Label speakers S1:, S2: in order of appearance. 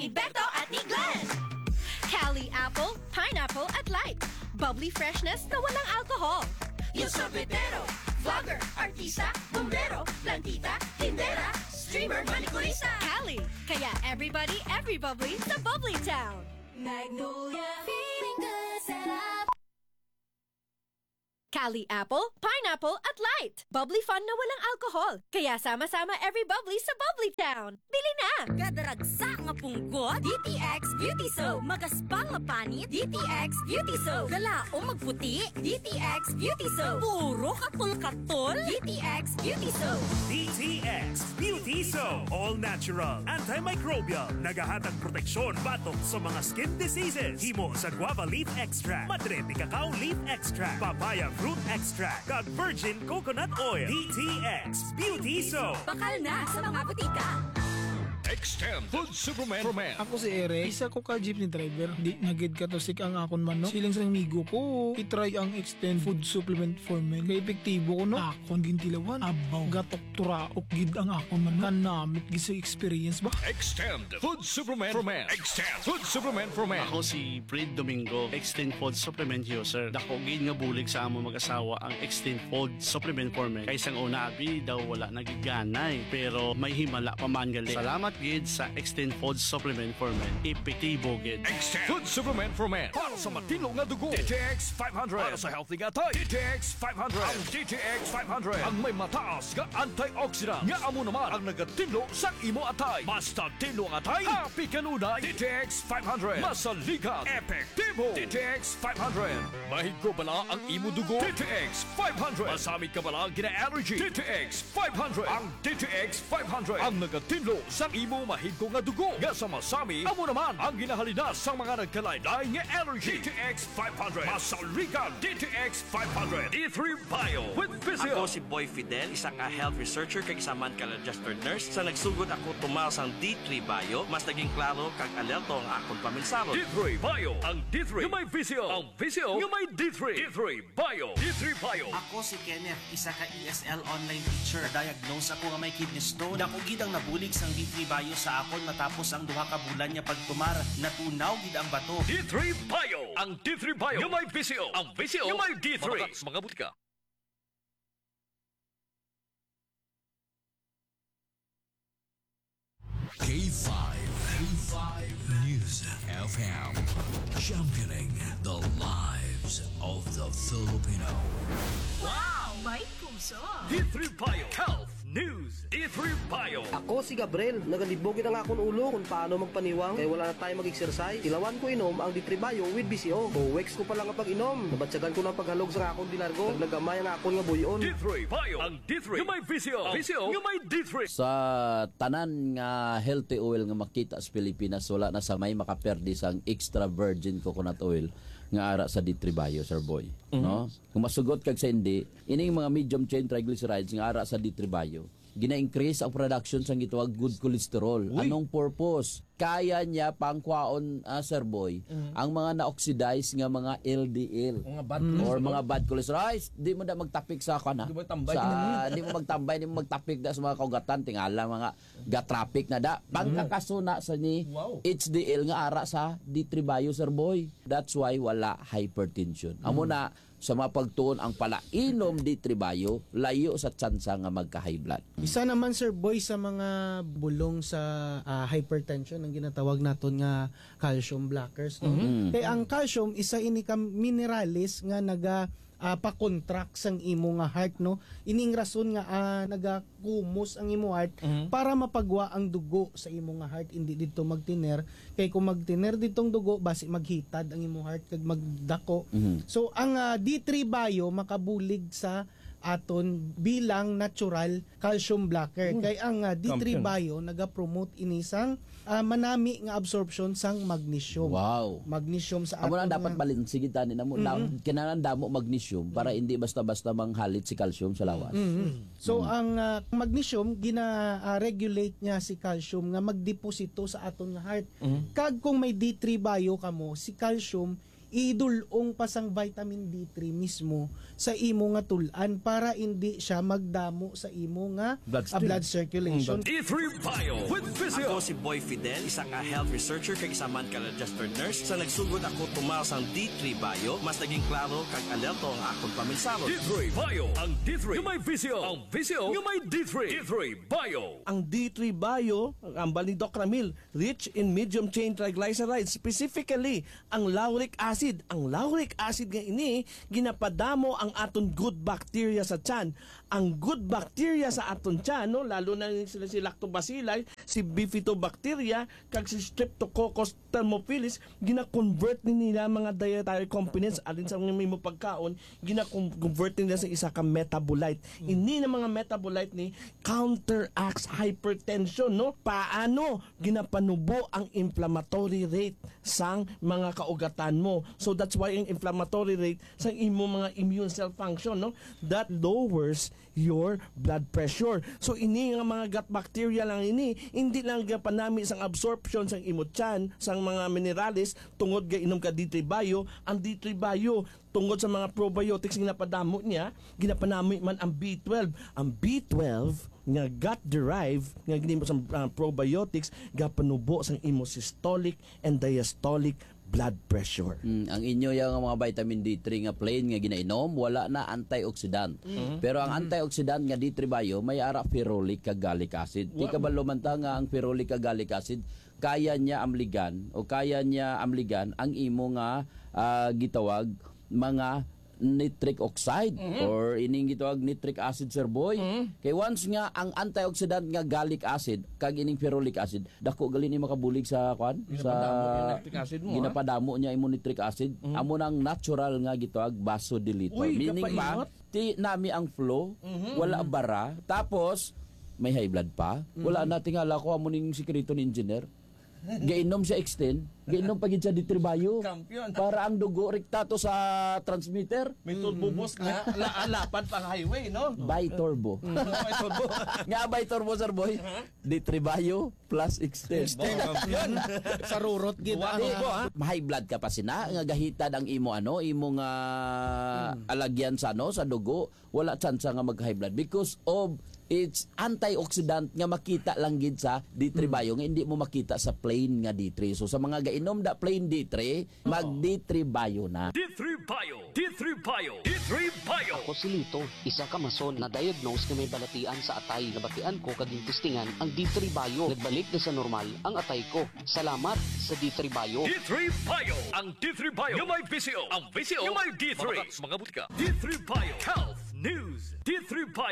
S1: ni Beto at ni Glenn. Cali Apple, Pineapple at Light. Bubbly freshness na walang alcohol. Yung sorbetero, vlogger, artista, bombero, plantita, tindera, streamer, manikurista. Cali, kaya everybody, every bubbly sa Bubbly Town. Magnolia, feeling good, sarap. Cali Apple, Pineapple at Light. Bubbly fun na walang alcohol. Kaya sama-sama every bubbly sa Bubbly Town. Bili na!
S2: Kadaragsa nga punggot, DTX Beauty Soap. Magaspang nga panit, DTX Beauty Soap. Galao magputi, DTX Beauty Soap. Puro katol-katol, DTX Beauty Soap.
S3: DTX Beauty Soap. All natural, antimicrobial, nagahatag proteksyon batok sa mga skin diseases. Himo sa guava leaf extract, madre cacao leaf extract, papaya fruit extract, kag virgin coconut oil. DTX Beauty Soap.
S2: Bakal na sa mga butika.
S4: Extend Food Supplement for Men.
S5: Ako si Eric, isa ko ka jeepney driver. Di nagid ka to sik ang akon man no. Silang sa migo ko, itry ang Extend Food Supplement for Men. Kaya epektibo ko no. Akon gintilawan, abaw, gatok turaok gid ang akon man. Kanamit gid sa experience ba?
S4: Extend Food Supplement for Men. Extend Food Supplement for Men.
S6: Ako si Fred Domingo, Extend Food Supplement user. Dako gid nga bulig sa among mag-asawa ang Extend Food Supplement for Men. Kaysang una abi daw wala nagiganay, pero may himala pa man gali. Salamat gid sa Extend Food Supplement for Men. Epektibo gid.
S4: Extend Food Supplement for Men. Para sa matino nga dugo. DTX 500. Para sa healthy nga tay. DTX 500. Ang DTX 500. Ang may mataas nga antioxidant. Nga amo naman ang nagatino sa imo atay. Basta tino nga atay. Happy kanunay. DTX 500. Masaligan. Epektibo. DTX 500. Mahigko bala ang imo dugo. DTX 500. Masamit ka bala gina-allergy. DTX 500. Ang DTX 500. Ang nagatino sa imo mahigko nga dugo. Nga sa masami, amo naman ang ginahalina sa mga nagkalaylay nga allergy. DTX 500. Masaligan. DTX 500. D3 Bio with Physio.
S7: Ako si Boy Fidel, isang health researcher kag isaman ka registered nurse. Sa nagsugod ako tumaw sang D3 Bio, mas naging klaro kag alerto ang akong paminsaro.
S4: D3 Bio. Ang D3 nga may Physio. Ang Physio nga may D3. D3 Bio. D3 Bio.
S8: Ako si Kenneth, isa ka ESL online teacher. Diagnose ako nga may kidney stone. Dako gid ang nabulig sang D3 Bio sa akon matapos ang duha ka bulan niya pagtumar. Natunaw gid ang bato.
S4: D3 Bio. Ang D3 Bio nga may Physio. Ang Physio nga may D3. Mga butika.
S9: K5 News FM, championing the lives of the Filipino.
S2: Wow! May puso!
S4: D3 Bio Health News. D3 Bio.
S10: Ako si Gabriel, nagalibogin ang akong ulo kung paano magpaniwang kaya wala na tayo mag-exercise. Ilawan ko inom ang D3 Bio with BCO. Weeks ko pa lang ang pag-inom. Nabatsagan ko ng paghalog sa akong dilargo. Naglagamay ang akong nga buyon.
S4: D3 Bio. Ang D3 nga may Visio. Visio nga may D3.
S11: Sa tanan nga healthy oil nga makita sa Pilipinas, wala na sa may makaperdi sang extra virgin coconut oil nga ara sa D3 Bio, Sir Boy. No? Kung masugot kag sa hindi, ining mga medium chain triglycerides nga ara sa D3 Bio, gina-increase ang production sang gitawag good cholesterol. Uy. Anong purpose? Kaya niya pangkwaon, Sir Boy, ang mga na-oxidize nga mga LDL or mga bad cholesterol. Ay, di mo na magtapik sa kana. Di mo magtambay, di mo magtapik da sa mga kaugatan, tingala mga gatraffic na da. Pagkakasuna sa ni HDL nga ara sa D3 Bio, Sir Boy. That's why wala hypertension. Amo na sa mga pagtuon ang palainom D3 Bio, layo sa tsansa nga magka-high blood.
S5: Isa naman Sir Boy sa mga bulong sa hypertension ang ginatawag naton nga calcium blockers no. Kaya ang calcium isa ini ka mineralis nga naga pa-contract sang imo nga heart no. Ining rason nga nagakumos ang imo heart para mapagwa ang dugo sa imo nga heart, hindi dito magtiner. Kay kung magtiner ditong dugo basi maghitad ang imo heart kag magdako. So ang D3 Bio makabulig sa aton bilang natural calcium blocker. Kay ang D3 Bio naga-promote inisang manami nga absorption sang magnesium.
S11: Wow.
S5: Magnesium sa
S11: aton. Amo na dapat balansigitan ni namo. Kinahanglan damo magnesium para hindi basta-basta manghalit si calcium sa lawas.
S5: So ang magnesium gina-regulate niya si calcium nga magdeposito sa aton nga heart. Kag kung may D3 Bio kamo, si calcium idulong pa sang vitamin D3 mismo sa imo nga tulan para hindi siya magdamo sa imo nga blood circulation.
S4: D3 Bio with Visio.
S7: Ako si Boy Fidel, isa ka health researcher kag isa man ka registered nurse. Sa nagsugod ako tumaas ang D3 Bio, mas naging klaro kag alerto ang akong paminsalo.
S4: D3 Bio. Ang D3 yung may Visio. Ang Visio yung may D3. D3 Bio.
S12: Ang D3 Bio, ang ambal ni Doc Ramil, rich in medium chain triglycerides, specifically ang lauric acid. Ang lauric acid nga ini, ginapadamo ang aton good bacteria sa tiyan. Ang good bacteria sa aton tiyan, no, lalo na sila si Lactobacilli, si Bifidobacteria, kag si Streptococcus thermophilus, gina-convert ni nila mga dietary components alin sa mga mo pagkaon, gina-convert nila sa isa ka metabolite. Ini na mga metabolite ni counteracts hypertension, no? Paano ginapanubo ang inflammatory rate sang mga kaugatan mo. So that's why ang inflammatory rate sa imo mga immune cell function, no, that lowers your blood pressure. So ini nga mga gut bacteria lang ini, hindi lang gapanami sang absorption sang imo tiyan sang mga minerales tungod ga inom ka D3 Bio. Ang D3 Bio tungod sa mga probiotics nga napadamo niya, ginapanami man ang B12. Ang B12 nga gut-derived nga ginimo sa probiotics gapanubo sang imo systolic and diastolic blood pressure.
S11: Ang inyo yung mga vitamin D3 nga plain nga ginainom, wala na antioxidant. Pero ang antioxidant nga D3 Bio may ara ferulic kag gallic acid. Di ka ba lumanta nga ang ferulic kag gallic acid kaya niya amligan ang imo nga gitawag mga nitric oxide or ining gitawag nitric acid, sir boy. Kay once nga ang antioxidant nga gallic acid kag ining ferulic acid dako gali ni makabulig sa kwan sa ginapadamo niya imo nitric acid. Amo nang natural nga gitawag vasodilator. Meaning pa ti nami ang flow, wala bara, tapos may high blood pa. Wala na tingala ko amo ning sikreto ni engineer. Gainom siya extend, gainom pagid siya D3 Bio. Para ang dugo rektato sa transmitter.
S12: May turbo boost nga, lapad pang highway, no?
S11: Bi-turbo. Nga bi-turbo, sir boy. D3 Bio plus extend.
S5: Sa rurot gid
S11: high blood ka pa sina nga gahitad ang imo imo nga alagyan sa sa dugo, wala tsansa nga mag high blood because of it's antioxidant nga makita lang gid sa D3 Bio nga hindi mo makita sa plain nga D3. So sa mga gainom da plain D3, mag D3 Bio na.
S4: D3 Bio. D3 Bio. D3 Bio.
S13: Ako si Lito, isa ka mason na diagnose na may balatian sa atay. Nabatian ko kaging testingan ang D3 Bio. Nagbalik na sa normal ang atay ko. Salamat sa D3 Bio.
S4: D3 Bio. Ang D3 Bio yung may Visio. Ang Visio yung may D3. Mga butika. D3 Bio. Health News. D3 Bio.